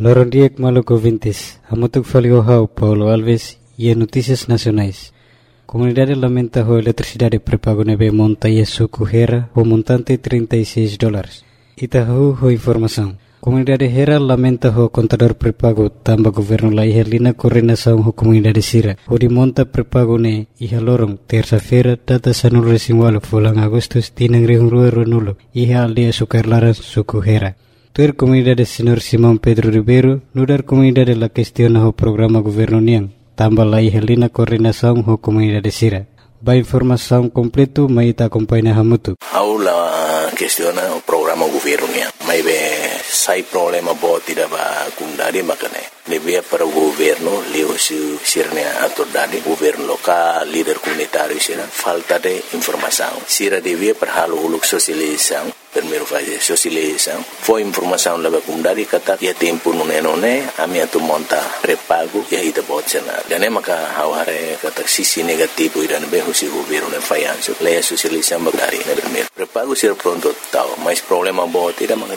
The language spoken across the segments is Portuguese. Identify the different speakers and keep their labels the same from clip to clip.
Speaker 1: Lorondiek Maluco Vintes, Hamutuk Faliohau, Paulo Alves e Notícias Nacionais. Comunidade lamenta a eletricidade prepago nebe monta e suco Hera, o montante $36. Itahu ho informação. Comunidade Hera lamenta o contador prepago tamba governo la ihalina coordenação ho comunidade Sira. O de monta prepago ne iha lorong terça-feira data sanul resimwalo fulang Agustus tinang rihungrua runulo iha aldea Sucarlaran suco Hera. Tuer comunidade Senhor Simão Pedro Ribeiro, nudar comunidade la questiona o programa governo niang, tamba la ihalina coordenação ho comunidade Sira. Ba informação completo mai ta acompanha Hamutu.
Speaker 2: Aula questiona o programa governo niang. Mai be sai problema bo tidak ba kundari makane. Lebih para governo leo sirnya autoridade governo lokal líder comunitário sira falta de informação. Sira devia para halo uluk sosialização. Primeiro fazer socialização, foi informação lá para comunidade kata ya tempo nune ami atu monta prepago ya ida botsena dan maka haware kata sisi negativo idan be husi governo ne fayanso la socialização bagari ne primeiro prepago ser pronto tau mas problema bo tidak maka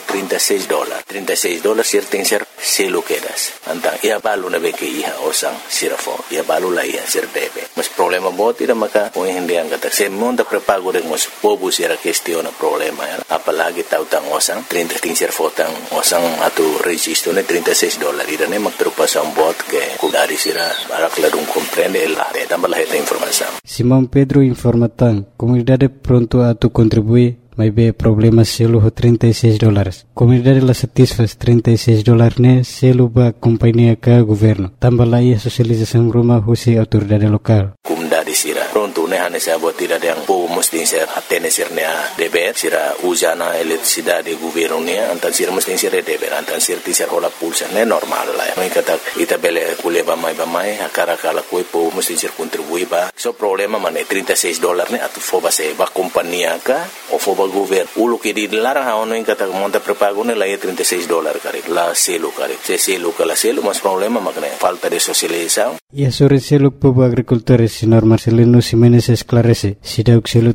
Speaker 2: $36 sir tem ser selo quedas antang ia balu ne be ke iha osang sirafo ia balu la ia ser debe mas problema bo tidak maka o hendian kata se monta prepago de mas povo sira questiona problema apalagi tautang osang 30 ser fotang osang atu registro ne $36 irane magtrupasan bot ke kudari sira para clarun comprende la de tambah la informação.
Speaker 1: Simão Pedro informa tan comunidade pronto a tu contribuir mas be problema selo ho $36. Comunidade la satisfaz $36 ne selo ba companhia ka governo. Tambah la ia socialização rumah husi autoridade lokal.
Speaker 2: Comunidade sira pronto ne hane sa bot tidak yang po mesti ser atene sirnya deber sira usana eletricidade governo ne antan sira mesti ser deber antan sir ti ser hola pulsa ne normal la. Mai kata ita bele kule ba mai akara kala ko po mesti ser contribui ba. So problema mane $36 ne atu foba se ba companhia ka o foba governo ulo que dilarang haono in kata monta prepago ne la $36 kare la selo kare se selo kala selo mas problema makne falta de socialização.
Speaker 1: E sobre selo povo agricultores senhor Marcelino Ximenes esclarece si dauk selo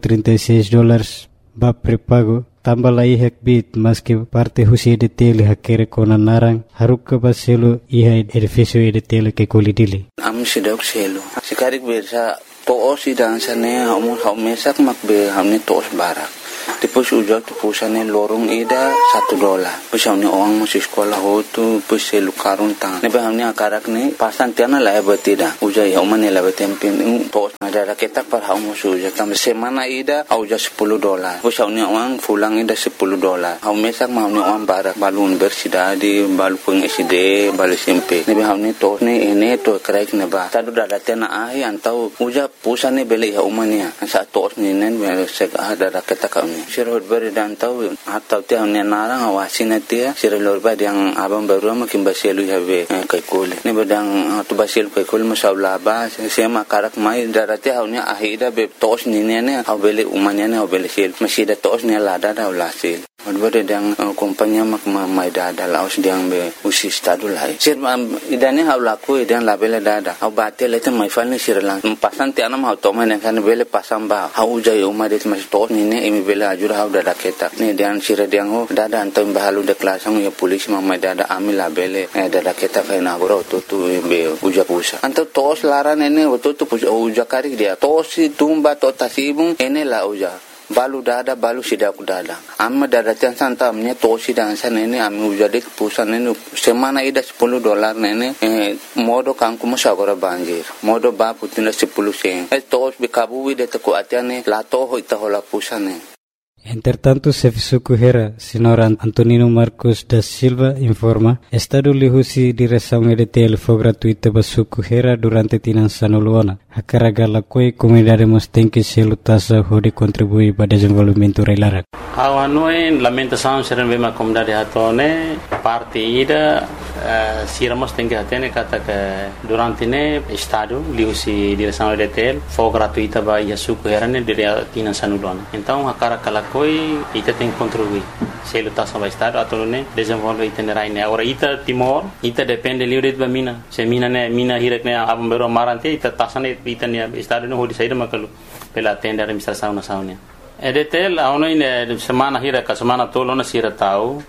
Speaker 1: $36 ba prepago tambah la ihek bit mas que parte husi de tele hakere kona narang haruk ba selo iha edificio de tele ke kolidili
Speaker 3: am si dauk selo sikarik bersa to si dan sane hamu mesak makbe hamne tos barak. Depois ujak tu pusane lorong ida $1. Pus hamne orang masih sekolah hotu pus selu karun tang. Nebe hamne akarak ne pasan tiana la batida. Ujai hamane la batempin tos ada ketak par hamu ujak tam semana ida auja $10. Pus hamne orang fulang ida $10. Hamu mesak hamne orang barak balun bersida di balu peng SD balu SMP. Nebe hamne tos ne ene to kraik ne ba. Tadu dada tiana ahi antau ujak pusane beli hamania. Sa tos ne nen sek ada ketak sirhot beri dan tahu atau tiang ni narang awasin dia sirlor beri yang abang baru makin basilu have kai kole ni bedang tu basilu kai kole masalah ba sema karak mai darate haunya ahida be tos ni ne awele umanya ne awele sil masih da tos ni lada da ulasil beri yang kompanya mak mai dada laos diang be usi stadu lai sir idane haulaku idan labele dada au batel itu mai falni sirlang pasan tianam hau toman kan bele pasam ba hau jai umadet mas tos ni ne emi bele ajur hau dada ketak ni dian sira diang ho dada antam bahalu de klasang ya polisi mamai dada amil labele dada ketak na goro tu be uja pusa antam tos laran ene tu uja kari dia tos tumba to tasibung ene la uja balu dada balu sidak dada amma dada tian santa amnya tosi dan sana ini ami ujadik pusan ini semana ida $10 nene modo kangku musagora banjir modo ba putina 10 sen tos bikabu wide ko atiane la to ho ita hola pusane.
Speaker 1: Entretanto, Serviço Hera, senhor Antonino Marcos da Silva informa, Estado lihusi direção EDTL foi gratuita para Suco Hera durante Tinansano Luana. A carga la coi comunidade mostém que se lutassa de contribuir para o desenvolvimento reilara.
Speaker 4: Awanoi lamentação serem bem a comunidade hatone parte ida sira mostém que hatene kata que durante ne Estado lihusi direção EDTL foi gratuita para Suco Hera ne dire Tinansano Luana. Então a carga la coi ita tem que contribuir se lutação vai Estado atau ne desenvolver itinerário ne agora ita Timor ita depende livre de mina se mina hirek ne abam bero marante ita tasane ita ne Estado ne hodi saída makalu pela tenda administração nacional EDTL aonoi ne semana hirek semana tolo na sira tau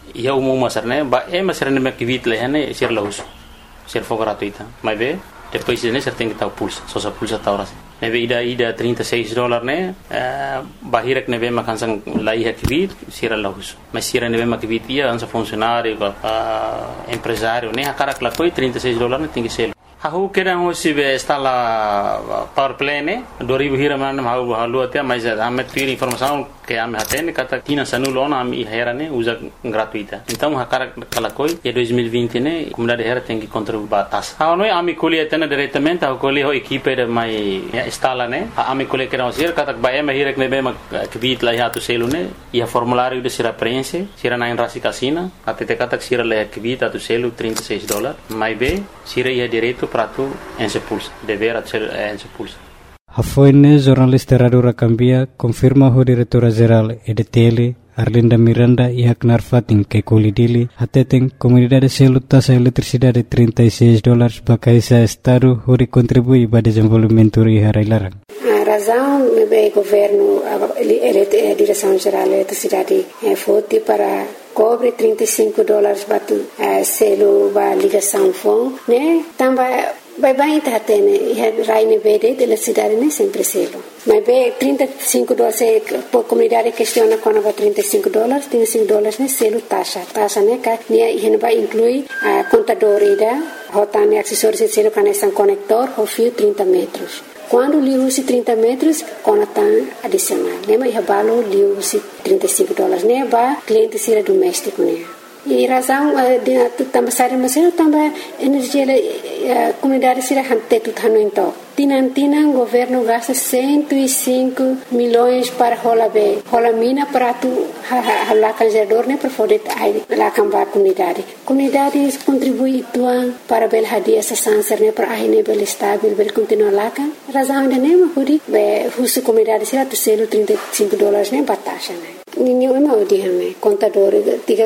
Speaker 4: ia umum masarne ba masarne me kivit lehane sir lahus sir for gratuita mas be depois ne ser tem que estar pulsa só sa pulsa taura nebe ida $36 ne bahirek nebe makansang lai kivit sir lahus mas sir nebe makivit ia ansa funcionário empresário ne akarak la foi $36 ne tem que ser Hahu kira hosi be stala power play ne 2000 hiraman halu halu até mas ame ter informação que ame hatene kata tina sanulona ame hera ne usa gratuita então hakara kalakoi e 2020 ne comunidade hera tem que contribuir batas ha noi ame colhe atena diretamente ha colhe ho equipe de mai stala ne ame colhe kira hosi kata ba ame hira ne be ma kvit la hatu selu ne ia formulário de sira prense sira na rasi casina até te kata sira la kvit atu selu $36 mai be sira ia direito para tu ensepulsa dever ser ensepulsa.
Speaker 1: A foine jornalista Radura Cambia confirma o diretora-geral EDTL Arlinda Miranda e Aknar Fatin que colidili até tem comunidade selo taxa eletricidade $36 para caisa estado onde contribui para desenvolvimento e harailaran.
Speaker 5: A razão do governo a direção geral da eletricidade foi para cobre $35 para selo para ligação phone, né? Também vai estar tendo raine verde de eletricidade nem sempre selo. Mas be $35 por comunidade questiona quando vai $35 né selo taxa né que vai incluir a contador ida rotane acessórios de selo conexão conector o fio 30 metros. Quando liu se 30 metros, conta adicional. Lembra que valor liu se $35, né? Ba cliente sira doméstico, né? E razão de também sair mas também energia comunidade sira hante tudo então. Tinan governo gasta 105 milhões para rola mina para tu lá canjador né para poder lá cambar comunidade contribui tuan para bel hadia essa sanser né para aí bel estável bel continuar lá kan razão de nem huri be husu comunidade sira tu selo $35 né batasha né ninguém não diame contador diga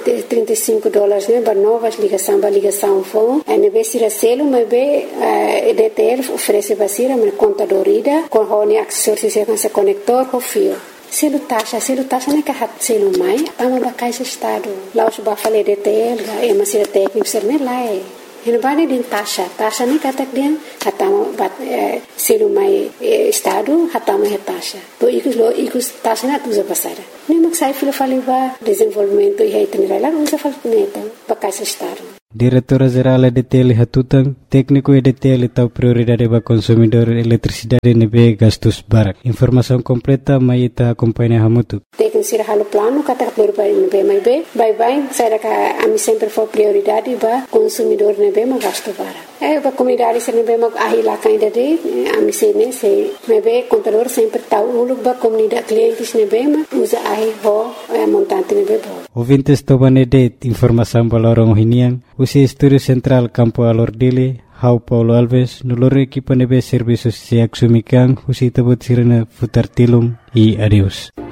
Speaker 5: $35 né para novas ligação phone e be sira selo mas be EDTL oferece basira mas contador ida com hone acessórios se conector com fio selo taxa né que hat selo mai tama ba caixa estado lá os ba falei EDTL é mas sira técnico ser né lá Ele vai de taxa nem kata dia hatama bat selo mai estado hatama taxa to ikus taxa na tuza pasara nem mak sai filo fali ba desenvolvimento e itinerário lá usa fal neta ba caixa estado
Speaker 1: Diretora-geral EDTL Hatutang, técnico EDTL tahu prioridade para consumidor eletricidade nebe gastos barak. Informação completa mai ita acompanha hamutu.
Speaker 5: Técnico sira halo plano kata prioridade nebe mai be, bye saya ka ami sempre for prioridade para consumidor nebe ma gasto barak. Ba comunidade sira nebe ma ahila kainda de ami sene se nebe contador sempre tahu uluk ba comunidade clientes nebe ma usa ahi ho montante nebe bo.
Speaker 1: Ouvintes tobanede informação balorong hiniang usi Estúdio Central Campo Alordile, Hau Paulo Alves, noloro equipa nebe serviços se axumikan, usi tabut sirena futar tilum e adios.